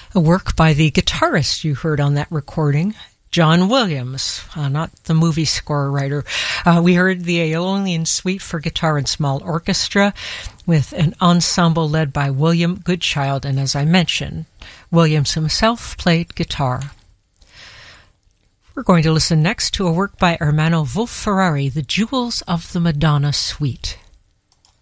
A work by the guitarist you heard on that recording, John Williams, not the movie score writer. We heard the Aeolian Suite for guitar and small orchestra with an ensemble led by William Goodchild, and as I mentioned, Williams himself played guitar. We're going to listen next to a work by Ermanno Wolf-Ferrari, The Jewels of the Madonna Suite.